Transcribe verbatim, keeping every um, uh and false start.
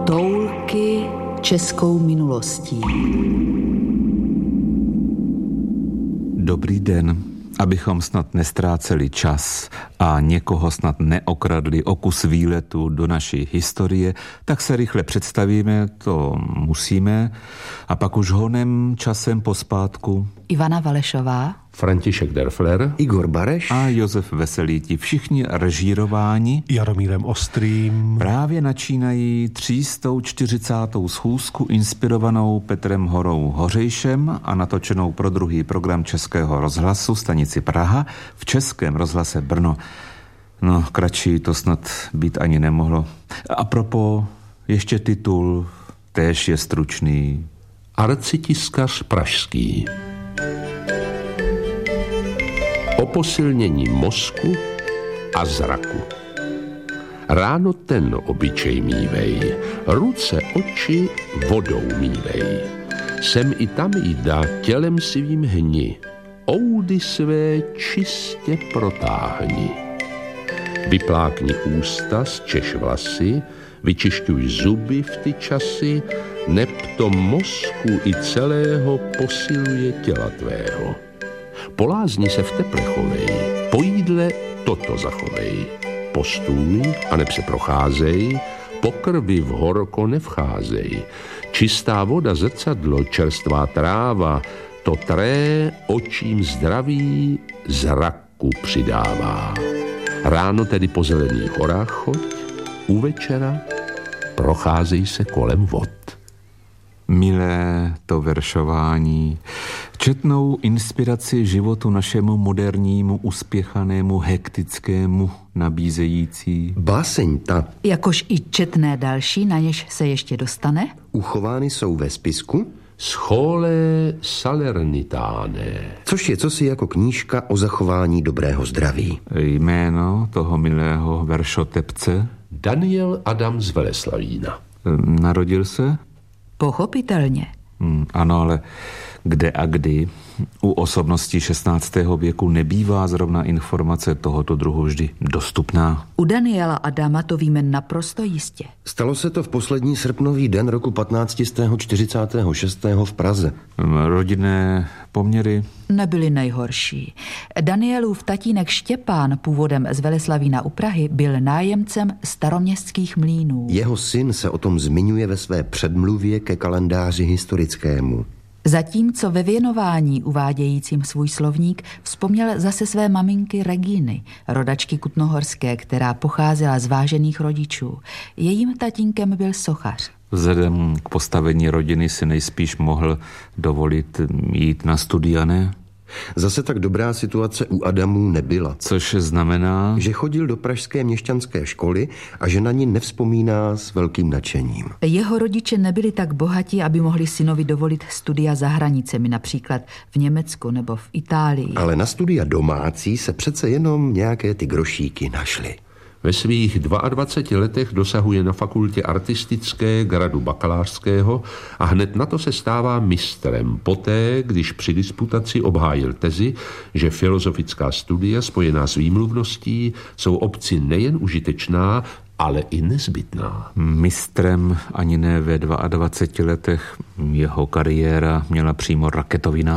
Toulky českou minulostí. Dobrý den. Abychom snad nestráceli čas a někoho snad neokradli o kus výletu do naší historie, tak se rychle představíme, to musíme, a pak už honem časem pospátku Ivana Valešová, František Derfler, Igor Bareš a Josef Veselý, ti všichni režírováni Jaromírem Ostrým. Právě načínají třístou čtyřicátou schůzku inspirovanou Petrem Horou Hořejšem a natočenou pro druhý program Českého rozhlasu stanici Praha v Českém rozhlase Brno. No, kratší to snad být ani nemohlo. A propos, ještě titul, též je stručný. Arcitiskař pražský. O posilnění mozku a zraku. Ráno ten obyčej mívej, ruce, oči vodou mívej. Sem i tam jída tělem svým hni, oudy své čistě protáhni. Vyplákni ústa, zčeš vlasy, vyčišťuj zuby v ty časy, neb to mozku i celého posiluje těla tvého. Po lázni se v teple chovej, po jídle toto zachovej. Postůj a neb se procházej, po krvi v horko nevcházej. Čistá voda, zrcadlo, čerstvá tráva, to tré očím zdraví zraku přidává. Ráno tedy po zelených horách choď, u večera procházej se kolem vod. Milé to veršování, četnou inspiraci životu našemu modernímu, uspěchanému, hektickému nabízející. Báseň ta, jakož i četné další, na něž se ještě dostane, uchovány jsou ve spisku, Schole Salernitáne, což je cosi jako knížka o zachování dobrého zdraví. Jméno toho milého veršotepce? Daniel Adam z Veleslavína. Narodil se? pochopitelně. Hmm, ano, ale kde a kdy? U osobností šestnáctého věku nebývá zrovna informace tohoto druhu vždy dostupná. U Daniela Adama to víme naprosto jistě. Stalo se to v poslední srpnový den roku patnáct set čtyřicet šest v Praze. Rodinné poměry? Nebyly nejhorší. Danielův tatínek Štěpán, původem z Veleslavína u Prahy, byl nájemcem staroměstských mlýnů. Jeho syn se o tom zmiňuje ve své předmluvě ke kalendáři historickému. Zatímco ve věnování uvádějícím svůj slovník vzpomněl zase své maminky Reginy, rodačky Kutnohorské, která pocházela z vážených rodičů. Jejím tatínkem byl sochař. Vzhledem k postavení rodiny si nejspíš mohl dovolit jít na studia, ne? Zase tak dobrá situace u Adamů nebyla. Což znamená, že chodil do pražské měšťanské školy a že na ní nevzpomíná s velkým nadšením. Jeho rodiče nebyli tak bohatí, aby mohli synovi dovolit studia za hranicemi, například v Německu nebo v Itálii. Ale na studia domácí se přece jenom nějaké ty grošíky našly. Ve svých dvaceti dvou letech dosahuje na fakultě artistické gradu bakalářského a hned na to se stává mistrem. Poté, když při disputaci obhájil tezi, že filozofická studia spojená s výmluvností jsou obci nejen užitečná, ale i nezbytná. Mistrem ani ne ve dvaceti dvou letech jeho kariéra měla přímo raketový nástup.